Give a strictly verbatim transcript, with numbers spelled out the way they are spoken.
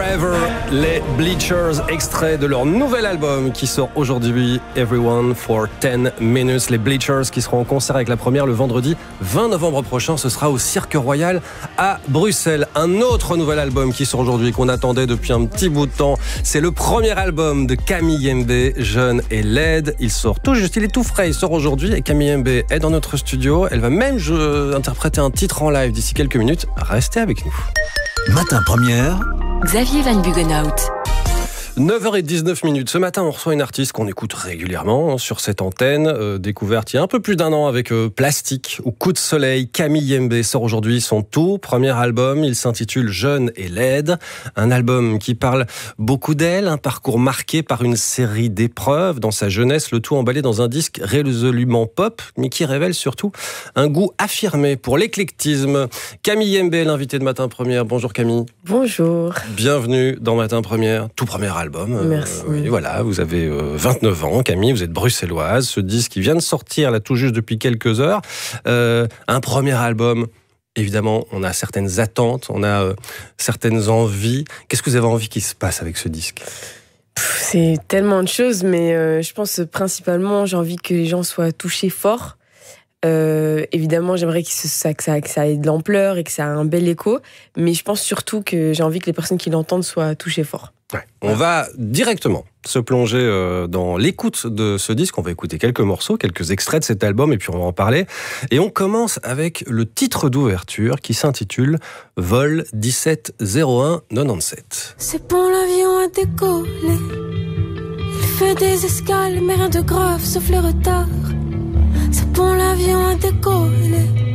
Forever, les Bleachers, extrait de leur nouvel album qui sort aujourd'hui, Everyone for ten minutes. Les Bleachers qui seront en concert avec la première le vendredi vingt novembre prochain. Ce sera au Cirque Royal à Bruxelles. Un autre nouvel album qui sort aujourd'hui, qu'on attendait depuis un petit bout de temps. C'est le premier album de Camille Mbé, jeune et laide. Il sort tout juste, il est tout frais, il sort aujourd'hui et Camille Mbé est dans notre studio. Elle va même je, interpréter un titre en live d'ici quelques minutes. Restez avec nous. Matin Première, Xavier Van Buggenhout. neuf heures dix-neuf minutes. Ce matin, on reçoit une artiste qu'on écoute régulièrement sur cette antenne, euh, découverte il y a un peu plus d'un an avec euh, Plastique ou Coup de soleil. Camille Mbé sort aujourd'hui son tout premier album. Il s'intitule Jeune et laide. Un album qui parle beaucoup d'elle, un parcours marqué par une série d'épreuves dans sa jeunesse, le tout emballé dans un disque résolument pop, mais qui révèle surtout un goût affirmé pour l'éclectisme. Camille Mbé, l'invitée de Matin Première. Bonjour Camille. Bonjour. Bienvenue dans Matin Première, tout premier album. Merci. Euh, et voilà, vous avez euh, vingt-neuf ans, Camille, vous êtes bruxelloise. Ce disque qui vient de sortir là tout juste depuis quelques heures. Euh, un premier album, évidemment, on a certaines attentes, on a euh, certaines envies. Qu'est-ce que vous avez envie qu'il se passe avec ce disque ? C'est tellement de choses, mais euh, je pense principalement, j'ai envie que les gens soient touchés fort. Euh, évidemment, j'aimerais que ça, que, ça, que ça ait de l'ampleur et que ça ait un bel écho, mais je pense surtout que j'ai envie que les personnes qui l'entendent soient touchées fort. Ouais. On va directement se plonger euh, dans l'écoute de ce disque. On va écouter quelques morceaux, quelques extraits de cet album et puis on va en parler. Et on commence avec le titre d'ouverture qui s'intitule Vol dix-sept zéro un quatre-vingt-dix-sept. C'est bon, l'avion a décollé. Il fait des escales, mais rien de grave sauf le retard. C'est bon, l'avion a décollé.